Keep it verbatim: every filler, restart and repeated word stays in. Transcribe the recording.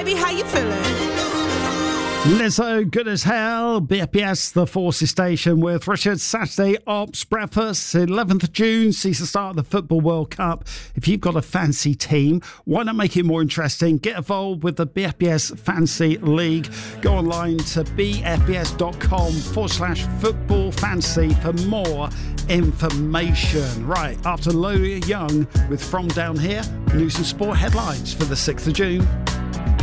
baby, how you feeling? Lizzo, Good as Hell, B F B S, the Forces Station with Richard. Saturday Ops Breakfast, eleventh of June, sees the start of the Football World Cup. If you've got a fancy team, why not make it more interesting? Get involved with the B F B S Fancy League. Go online to bfbs.com forward slash football fancy for more information. Right, after Lola Young with From Down Here, news and sport headlines for the sixth of June.